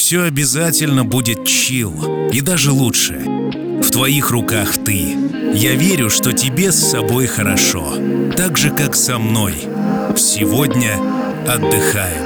все обязательно будет чил, и даже лучше. В твоих руках ты. Я верю, что тебе с собой хорошо, так же, как со мной. Сегодня отдыхаем.